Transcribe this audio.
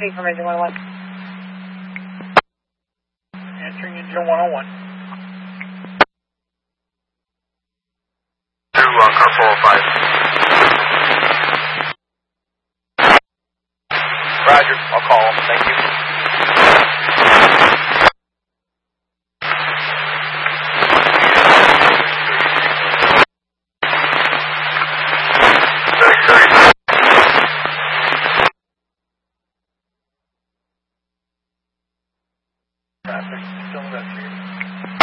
feet from engine 101. Answering engine 101. To car 405. Roger, I'll call him. Thank you.